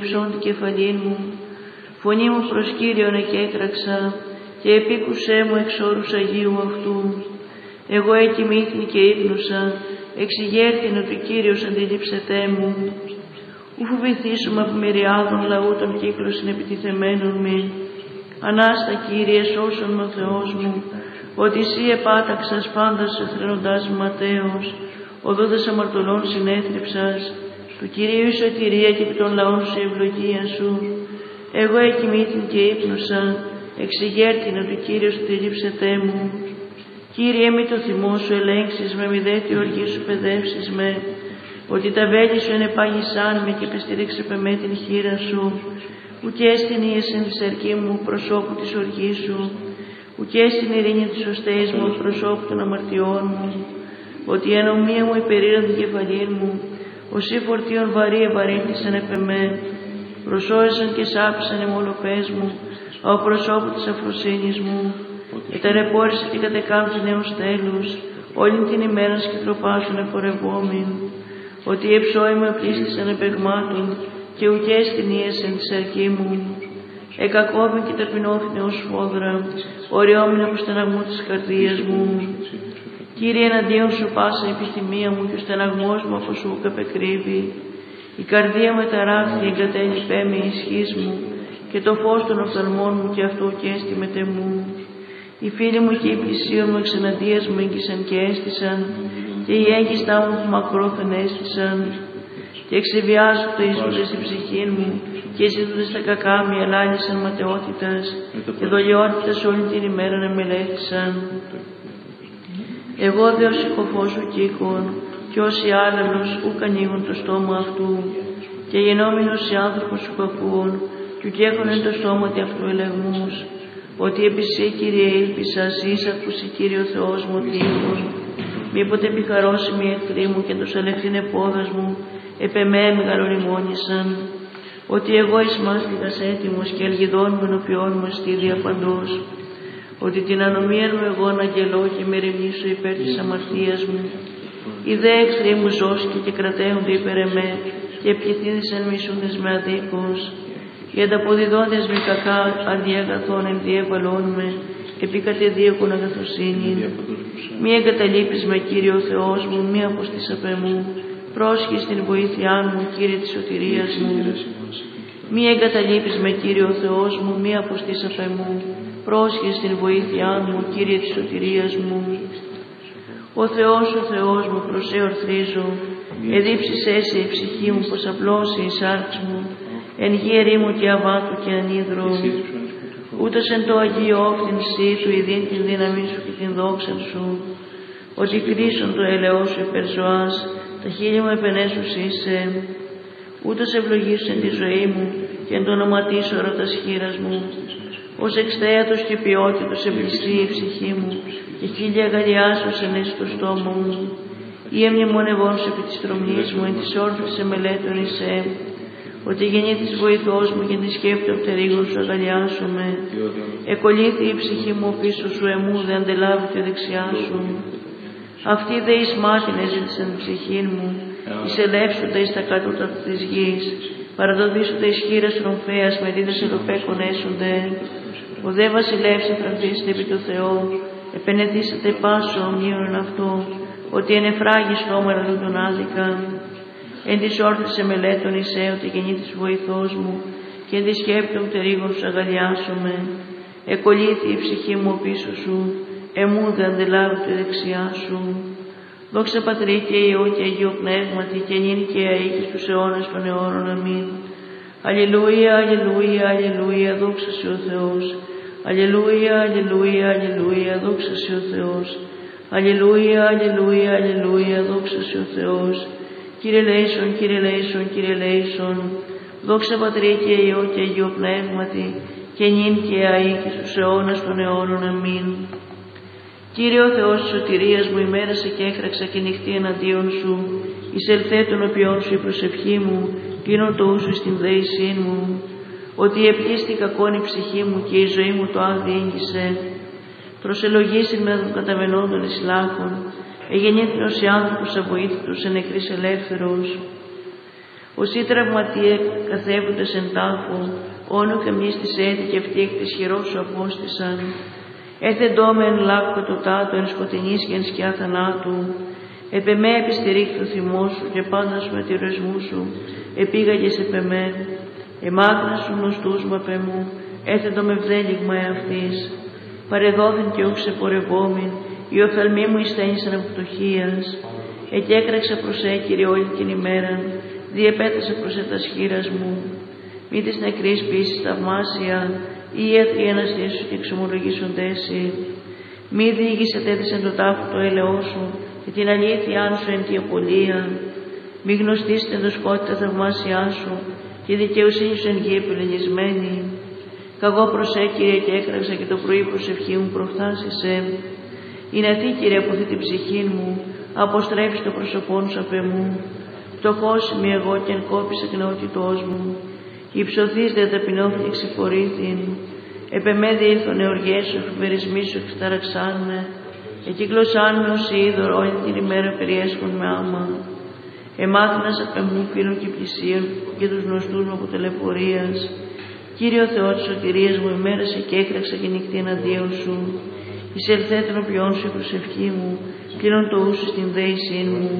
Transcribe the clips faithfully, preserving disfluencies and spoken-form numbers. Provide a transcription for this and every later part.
Ψών την κεφαλήν μου, φωνή μου προς Κύριον εκέκραξα και επίκουσέ μου εξ όρους Αγίου αυτού. Εγώ εκοιμήθην και ύπνουσα, εξηγέρθην ότι ο Κύριος αντιλήψετέ μου. Ου φοβηθήσουμε από μυριάδων λαού των κύκλων συνεπιτιθεμένων μη. Ανάστα Κύριε σώσον με ο Θεός μου, ότι εσύ επάταξας πάντας εθρενοντάς ματέως, οδόντας αμαρτωλών συνέθρεψας. Του Κυρίου η σωτηρία και επί των λαών σου η ευλογία σου. Εγώ εκοιμήθην και ύπνουσα, εξηγέρθην ότι ο Κύριος αντιλήψετέ μου. Κύριε, μη το θυμό σου ελέγξεις με, μη δε τη οργή σου παιδεύσεις με, ότι τα βέλη σου ενεπάγησάν με και επεστήριξε με την χείρα σου. Ουκ έστιν η εσεν της αρκή μου προσώπου της οργής σου, ουκ έστιν η ειρήνη της σωστέης μου προσώπου των αμαρτιών μου, ότι η ανομία μου υπερήραν την κεφαλήν μου, όσοι φορτίων βαρύ ευαρύνθησαν επ' εμέ, προσώρισαν και σάπησαν οι μολοπές μου, από προσώπου της αφροσύνης μου, εταρεπόρησε και κατεκάμψε νέους τέλους, όλη την ημέρα σκητροπάσουν εφορευόμην, ότι οι εψόοι μου επλήστησαν επεγμάτων, και ουκές την ίεσεν της αρκή μου. Εκακόβην και ταπεινώθηνε ως φόδρα, οριόμην από στεναγμού της καρδίας μου. Κύριε, εναντίον σου πάσα η επιθυμία μου και ο στεναγμός μου από σου καπεκρύβει. Η καρδία με ταράχθη εγκατέλειπέ με η ισχύς μου, και το φως των οφθαλμών μου και αυτό και έστι μετεμού. Οι φίλοι μου και οι πλησίων μου εξ εναντίας μου έγκυσαν και έστησαν, και οι έγκυστά μου που μακρόθεν έστησαν. Και εξεβιάζονται οι ζούντες στην ψυχή μου, και οι ζήτοντες στα κακά μη ελάλησαν ματαιότητας, και δολιότητας όλη την ημέρα να μελέτησαν. Εγώ δε ο συκοφός σου κύκον, και όσοι άλλαλος ουκ ανοίγουν το στόμα αυτού, και γενόμενος οι άνθρωπος σου κακούν, κι ουκ έχωνεν το στόμα τη αυτού ελεγμούς, ότι επί σύ, Κύριε, ήλπισα, εις ακούσει, Κύριε ο Θεός μου, τύχων. Μήποτε επιχαρώσιμοι οι εχθροί μου και τους αλεχθήν επόδας μου, επ' εμέ μεγαλοριμόνησαν, ότι εγώ εις μάστιγας έτοιμος και ελγιδών μου ενωπιών μου εστίδια παντός, ότι την ανομία μου εγώ να γελώ και με ρεμίσω υπέρ της αμαρτίας μου. Οι δε εχθροί μου ζώσκοι και κρατέονται υπέρ εμέ, και επιθύδησαν μισούντες με αδίκως. Οι ανταποδιδόντες με κακά αντιαγαθών ενδιέβαλών με, επί κατεδίωκον αγαθοσύνη. Μη εγκαταλείπεις με, Κύριε ο Θεός μου, μη αποστείς απ' εμού. Πρόσχει στην βοήθειά μου, Κύριε της σωτηρίας μου. Μη εγκαταλείπεις με, Κύριε ο Θεός μου, μη αποστείς απ' εμού. Πρόσχει στην βοήθειά μου, Κύριε της σωτηρίας μου. Ο Θεός, ο Θεός μου, προς σε ορθρίζω. Εδίψησέ σε η ψυχή μου, πως απλώσει η σάρξ μου. Εν γη ερήμου και αβάτου και ανίδρο. Ούτως εν το Αγίο όφθην σύ του ειδήν την δύναμή σου και την δόξα σου. Ότι κρίσον το ελαιό σου υπερ ζωάς, τα χείλη μου επενέσους είσαι. Ούτως ευλογήσου τη ζωή μου και εν το ονοματίσω ρωτας χείρας μου. Ως εξθέατος και ποιότητος εμπληστεί η ψυχή μου και χίλια αγαλιάσεως ενέσει το στόμα μου. Ή εμνημονευών σου επί της τρομής μου, εν της όρθης εμελέτων εισέ. Ότι γεννή της βοηθός μου και τη σκέπτω πτερίγων σου αγαλιάσομαι. Εκολύθη η ψυχή μου πίσω σου εμού, δε αντελάβει τη δεξιά σου. Αυτή δε εις μάτιν έζητησαν την ψυχή μου, εις ελεύσονται εις τα κατώτατα της γης, παραδοδίσονται εις χείρας τρομφέας, με δίδες ελοπέκον έσονται. Ο δε βασιλεύς εφραγθήσετε επί το Θεό, επενεθήσετε πάσο ομοίων αυτό, ότι εν εφράγει στόμα λαλού τον άδικα. Εν της όρθης εμελέτων εισέ, ότι γεννή της βοηθός μου, και εν της σκέπτων πτερίγων σου αγαλιάσομαι. Εκολύθη η ψυχή μου πίσω σου, εμού δε αντελάβει τη δεξιά σου. Δόξα Πατρί και Υιό και Αγίο Πνεύματι, και νυν και αεί στους αιώνας των αιώνων. Αμήν. Αλληλούια, αλληλούια, αλληλούια, δόξα σε ο Θεός. Αλληλούια, αλληλούια, αλληλούια, δόξα σε ο Θεός. Αλληλούια, αλληλούια, αλληλούια, δόξα σε ο Θεός. Κύριε λέησον, Κύριε λέησον, Κύριε λέησον. Δόξα Πατρί και Υιό και Αγίο Πνεύματι, και νυν και αεί και στους αιώνας των αιώνων. Αμήν. Κύριε ο Θεός της σωτηρίας μου, ημέρασε και έχραξα και νυχτή εναντίον σου. Εισελθέ των οποίων σου η προσευχή μου, κλείνω το ούσου στην δέησή μου. Ότι επλήστη κακόν η ψυχή μου και η ζωή μου το άδει ήγγισε. Προσελογήσει με των καταβενόντων εις λάκων, εγεννήθηνος οι άνθρωπος αβοήθητος εν νεκρής ελεύθερος. Ποσοί τραυματίε καθέβοντες εν τάφο, όνο και μνής της έθη και αυτή εκ της χειρός σου απόστησαν. Έθεντόμε εν λάκκο το τάτο, εν σκοτεινής και εν σκιά θανάτου. Επ' εμέ επιστηρίχθη ο θυμός σου και πάντα σου με τηρεσμού σου, επήγαγες επ' εμέ. Εμάκνα σου γνωστούς μου επ' εμού, έθεντο με βδέλιγμα εαυτής. Παρεδόθην και ούξε πορευόμην, οι οφθαλμοί μου εισθένησαν από φτωχίας. Εκέκραξα προς σε, Κύριε, όλη την ημέραν, διεπέτασα προς σε τας χείρας μου. Μη της νεκρής ποιήσεις θαυμάσια, ή οι αίθροι αναστήσου και εξομολογήσονται εσύ. Μη διήγησε τέτοισεν το τάφο το έλεό σου, και την αλήθεια σου εν τη απολία. Μη γνωστήσετε το σκότη τα θαυμάσια σου, και η δικαιοσύνη σου εν γη επιλεγισμένη. Καγώ προς σε, Κύριε, και έκραξα και το πρωί προσευχή μου προφθάσισε. Είναι αυτή, Κύριε, που την ψυχή μου, αποστρέφεις το πρόσωπόν σου απ' εμού. Φτωχός είμαι εγώ και εν κόπης εκνεότητός μου. Υψωθείς δε ταπεινώθη και ξεφορήθην. Επ' εμέ διήλθον εωργές σου, εφηβερισμοί σου εξταραξάν με. Εκύκλωσάν με ως είδωρ, όλη την ημέρα περιέσχον με άμα. Εμάθηνας απ' εμού φίλων και πλησίων και τους γνωστούς μου από τελεφορίας. Κύριο Θεό της σωτηρίας μου, ημέρασε και έκραξα και νυχτή εναντίον σου. Εισελθέτεν ο ποιόν σου η προσευχή μου, πλήρων το ούσου στην δέησή μου.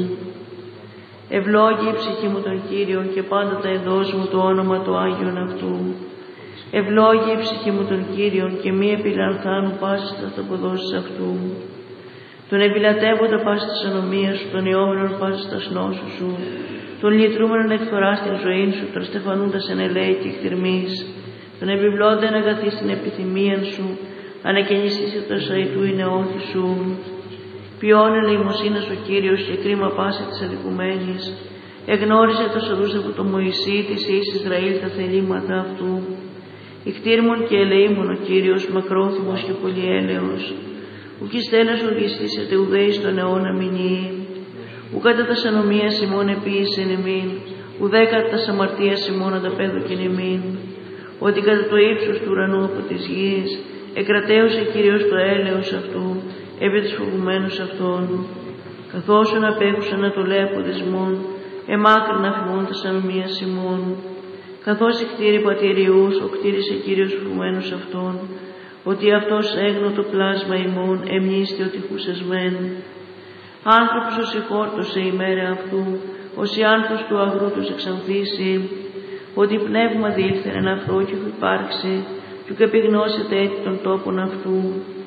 Ευλόγη η ψυχή μου τον Κύριον και πάντα τα εδώς μου το όνομα του Άγιον αυτού. Ευλόγη η ψυχή μου τον Κύριον και μη επιλανθάνου πάσης τα αποδόσεις αυτού. Τον επιλατεύοντα πάσης της ανομίας σου, τον ιόμενον πάσης τα νόσου σου, τον λυτρούμενον εκφορά στην ζωή σου, τον στεφανούντας εν ελέη και χτυρμής, τον επιβλώντα εν αγαθή στην επιθυμία σου, ανακαινιστήσει το σαϊτού η νεόθη σου. Ποιόν ελεημοσύνας ο Κύριος και κρίμα πάση της αδικουμένης. Εγνώρισε το οδούς από το Μωυσή της εις Ισραήλ τα θελήματα αυτού. Ικτήρμον και ελεήμον ο Κύριος, μακρόθυμος και πολυέλεος. Ουκ εις τέλος οργιστήσετε ουδέης τον αιώνα μηνύει. Ουκ κατά τας ανομίας ημών επίησεν εμήν, ουδέ κατά τας αμαρτίας ημών ανταπέδωκεν εμήν. Ότι κατά το ύψος του ουρανού από της γης, εκρατέωσε Κύριος το έλεος αυτού, επί τους φοβουμένους αυτών. Καθώς απέχουσαν να το λέει αποδεσμών, εμάκρυνα φημών τας ανομίας ημών. Καθώς εκτήρη πατηριούς, ο κτήρισε Κύριος φοβουμένους αυτών, ότι αυτός έγνω το πλάσμα ημών, εμνίστη ότι χουσεσμέν. Άνθρωπος ως ηχόρτωσε η μέρα αυτού, ως η άνθος του αγρού τους εξανθήσει, ότι πνεύμα διήλθεν εν αφρό και έχω υπάρξει, και ουκ επιγνώσετε έτη των τόπων αυτού.